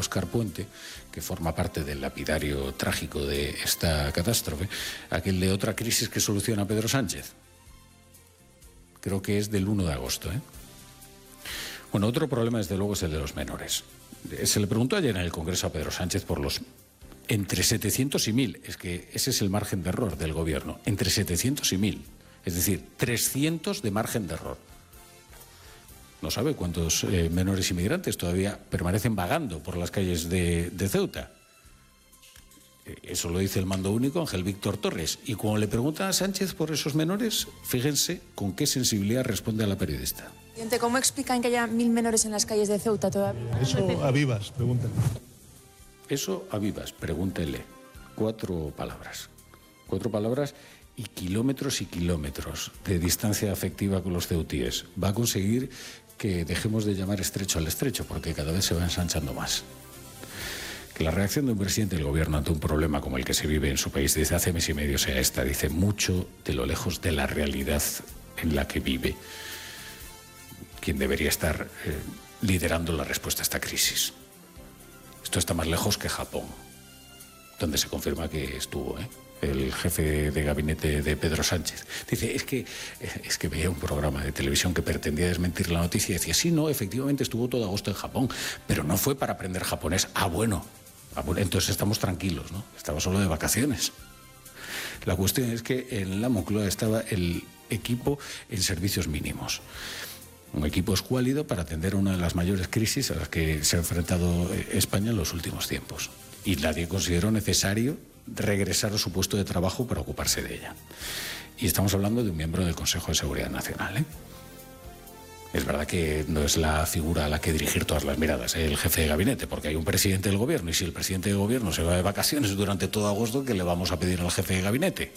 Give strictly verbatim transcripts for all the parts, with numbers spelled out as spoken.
Óscar Puente, que forma parte del lapidario trágico de esta catástrofe, aquel de otra crisis que soluciona Pedro Sánchez. Creo que es del uno de agosto, ¿eh? Bueno, otro problema, desde luego, es el de los menores. Se le preguntó ayer en el Congreso a Pedro Sánchez por los entre setecientos y mil, es que ese es el margen de error del gobierno, entre setecientos y mil, es decir, trescientos de margen de error. No sabe cuántos eh, menores inmigrantes todavía permanecen vagando por las calles de, de Ceuta. Eso lo dice el mando único, Ángel Víctor Torres. Y cuando le preguntan a Sánchez por esos menores, fíjense con qué sensibilidad responde a la periodista. ¿Cómo explican que haya mil menores en las calles de Ceuta todavía? Eso a vivas, pregúntale. Eso a vivas, pregúntele. Cuatro palabras. Cuatro palabras y kilómetros y kilómetros de distancia afectiva con los ceutíes. Va a conseguir que dejemos de llamar estrecho al estrecho, porque cada vez se va ensanchando más. Que la reacción de un presidente del gobierno ante un problema como el que se vive en su país desde hace mes y medio sea esta, dice mucho de lo lejos de la realidad en la que vive quien debería estar eh, liderando la respuesta a esta crisis. Esto está más lejos que Japón, donde se confirma que estuvo, ¿eh? el jefe de gabinete de Pedro Sánchez. Dice, es que, es que veía un programa de televisión que pretendía desmentir la noticia y decía, sí, no, efectivamente estuvo todo agosto en Japón, pero no fue para aprender japonés. Ah, bueno, ah, bueno entonces estamos tranquilos, ¿no? Estaba solo de vacaciones. La cuestión es que en la Moncloa estaba el equipo en servicios mínimos. Un equipo escuálido para atender una de las mayores crisis a las que se ha enfrentado España en los últimos tiempos. Y nadie consideró necesario regresar a su puesto de trabajo para ocuparse de ella. Y estamos hablando de un miembro del Consejo de Seguridad Nacional, ¿eh? Es verdad que no es la figura a la que dirigir todas las miradas, ¿eh? el jefe de gabinete, porque hay un presidente del gobierno, y si el presidente del gobierno se va de vacaciones durante todo agosto, ¿qué le vamos a pedir al jefe de gabinete?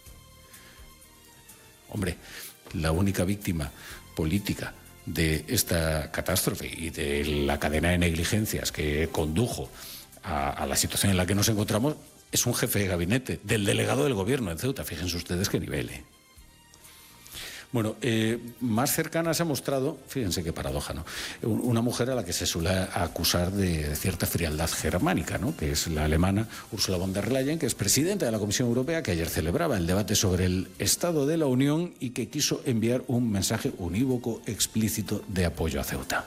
Hombre, la única víctima política de esta catástrofe y de la cadena de negligencias que condujo a, a la situación en la que nos encontramos es un jefe de gabinete del delegado del gobierno en Ceuta. Fíjense ustedes qué nivel, ¿eh? Bueno, eh, más cercana se ha mostrado, fíjense qué paradoja, ¿no? Una mujer a la que se suele acusar de cierta frialdad germánica, ¿no? Que es la alemana Ursula von der Leyen, que es presidenta de la Comisión Europea, que ayer celebraba el debate sobre el Estado de la Unión y que quiso enviar un mensaje unívoco, explícito de apoyo a Ceuta.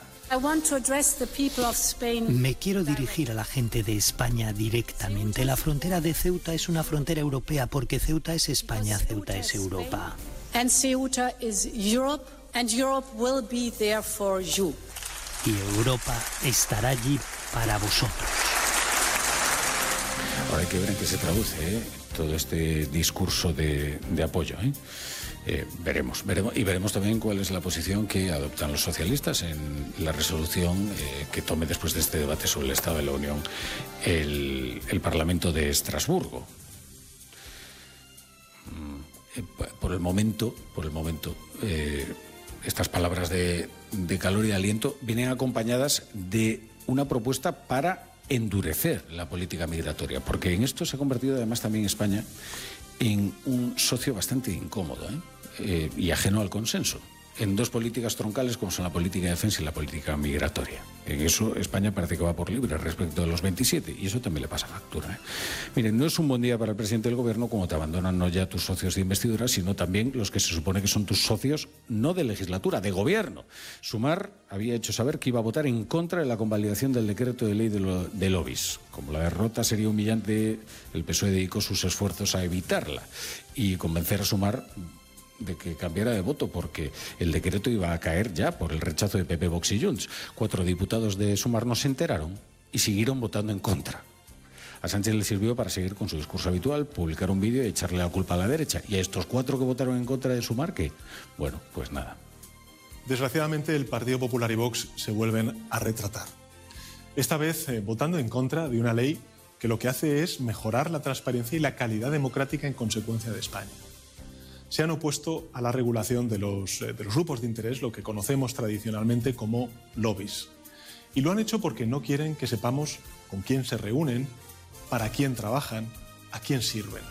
Me quiero dirigir a la gente de España directamente. La frontera de Ceuta es una frontera europea porque Ceuta es España, Ceuta es Europa. And Ceuta is Europe, and Europe will be there for you. Y Europa estará allí para vosotros. Ahora hay que ver en qué se traduce, ¿eh? todo este discurso de, de apoyo, ¿eh? Eh, veremos, veremos, y veremos también cuál es la posición que adoptan los socialistas en la resolución eh, que tome después de este debate sobre el Estado de la Unión el, el Parlamento de Estrasburgo. Por el momento, por el momento, eh, estas palabras de, de calor y de aliento vienen acompañadas de una propuesta para endurecer la política migratoria, porque en esto se ha convertido además también España en un socio bastante incómodo, ¿eh? Eh, y ajeno al consenso, en dos políticas troncales como son la política de defensa y la política migratoria. En eso España parece que va por libre respecto de los veintisiete, y eso también le pasa factura, ¿eh? Miren, no es un buen día para el presidente del gobierno cuando te abandonan no ya tus socios de investidura, sino también los que se supone que son tus socios no de legislatura, de gobierno. Sumar había hecho saber que iba a votar en contra de la convalidación del decreto de ley de, lo, de lobbies. Como la derrota sería humillante, el P S O E dedicó sus esfuerzos a evitarla y convencer a Sumar de que cambiara de voto, porque el decreto iba a caer ya por el rechazo de P P, Vox y Junts. Cuatro diputados de Sumar no se enteraron y siguieron votando en contra. A Sánchez le sirvió para seguir con su discurso habitual, publicar un vídeo y echarle la culpa a la derecha. Y a estos cuatro que votaron en contra de Sumar, ¿qué? Bueno, pues nada. Desgraciadamente, el Partido Popular y Vox se vuelven a retratar. Esta vez eh, votando en contra de una ley que lo que hace es mejorar la transparencia y la calidad democrática en consecuencia de España. Se han opuesto a la regulación de los, de los grupos de interés, lo que conocemos tradicionalmente como lobbies. Y lo han hecho porque no quieren que sepamos con quién se reúnen, para quién trabajan, a quién sirven.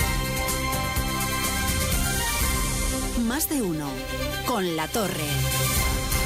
Más de uno con La Torre.